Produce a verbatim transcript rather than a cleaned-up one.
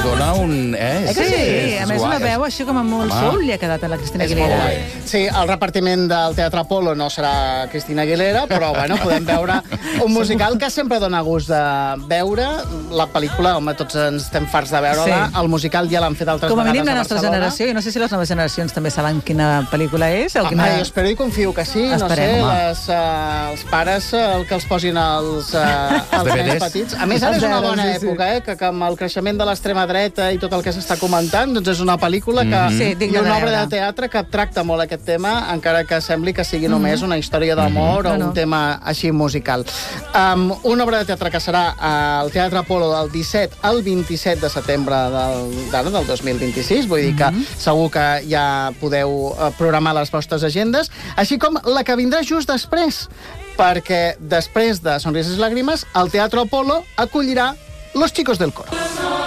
dona un... Eh? Sí, sí, a més una veu així com a molt soul li ha quedat a la Cristina Aguilera. Sí, el repartiment del Teatre Apolo no serà Cristina Aguilera, però bueno, podem veure un musical que sempre dona gust de veure. La pel·lícula, home, tots ens estem farts de veure-la. Sí. El musical ja l'han fet altres Com a vegades mínim la a nostra Barcelona. generació, i no sé si les noves generacions també saben quina pel·lícula és. O Home, quina... jo espero i confio que sí. No Esperem, sé, home. les, uh, els pares, uh, el que els posin als, uh, als D V Ds. nens petits. A més, ara Els és una deures, bona sí, sí. època, eh, que, que amb el creixement de l'extrema dreta i tot el que s'està comentant, doncs és una pel·lícula que, Sí, digna i una de obra de veure. teatre que tracta molt aquest tema, encara que sembli que sigui només una història d'amor o No, no. un tema així musical. Um, una obra de teatre que serà al Teatre Apolo del disset al vint-i-set de setembre del, d'ara, del dos mil vint-i-sis, vull dir que segur que ja podeu eh, programar les vostres agendes, així com la que vindrà just després, perquè després de Sonrises i Làgrimes, el Teatre Apolo acollirà Los Chicos del Coro.